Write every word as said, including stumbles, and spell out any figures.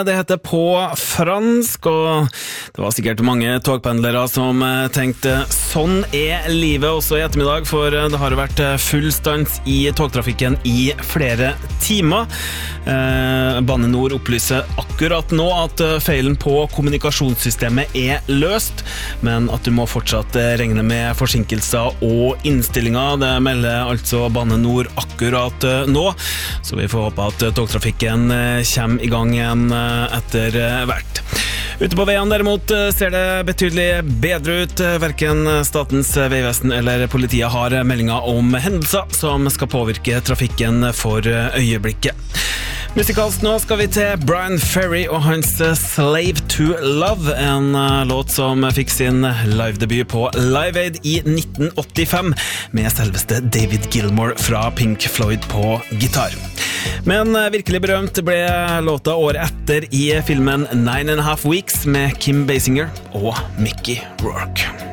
Det heter På fransk, og det var sikkert mange togpendlere som tenkte sånn er livet også i ettermiddag, for det har vært full stans i togtrafikken i flere timer. Eh, Bane Nor opplyser akkurat nå at feilen på kommunikasjonssystemet er løst, men at du må fortsatt regne med forsinkelser og innstillinger. Det melder altså Bane Nor akkurat nå, så vi får håpe at togtrafikken kommer i gang igjen etter hvert. Ute på veien derimot ser det betydelig bedre ut. Hverken Statens vegvesen eller politiet har meldinger om hendelser som skal påvirke trafikken for øyeblikket. Musikalsk nå skal vi til Brian Ferry og hans Slave to Love, en låt som fikk sin live-debut på Live Aid i nitten åttifem med selveste David Gilmour fra Pink Floyd på gitar. Men virkelig berømt ble låta året etter i filmen Nine and a Half Weeks med Kim Basinger og Mickey Rourke.